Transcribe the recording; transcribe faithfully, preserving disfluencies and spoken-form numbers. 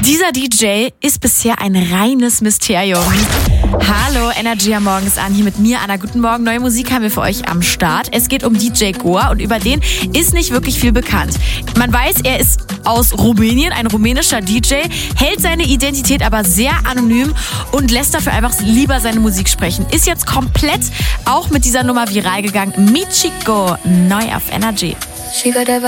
Dieser D J ist bisher ein reines Mysterium. Hallo, Energy am Morgen ist an, hier mit mir, Anna. Guten Morgen, neue Musik haben wir für euch am Start. Es geht um D J Goa und über den ist nicht wirklich viel bekannt. Man weiß, er ist aus Rumänien, ein rumänischer D J, hält seine Identität aber sehr anonym und lässt dafür einfach lieber seine Musik sprechen. Ist jetzt komplett auch mit dieser Nummer viral gegangen. Michiko, neu auf Energy.